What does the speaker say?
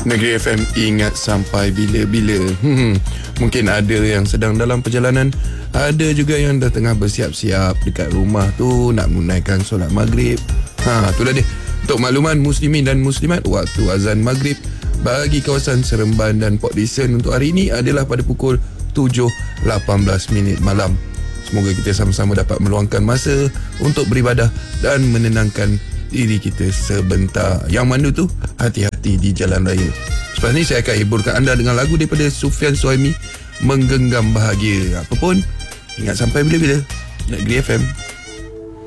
Negeri FM, ingat sampai bila-bila. Mungkin ada yang sedang dalam perjalanan, ada juga yang dah tengah bersiap-siap dekat rumah tu nak menunaikan solat maghrib. Itulah dia. Untuk makluman muslimin dan muslimat, waktu azan maghrib bagi kawasan Seremban dan Port Dickson untuk hari ini adalah pada pukul 7.18 malam. Semoga kita sama-sama dapat meluangkan masa untuk beribadah dan menenangkan diri kita sebentar. Yang mana tu, hati-hati di jalan raya. Selepas ni saya akan hiburkan anda dengan lagu daripada Sufyan Suhaimi, Menggenggam Bahagia. Apa pun, ingat sampai bila-bila. Negeri FM.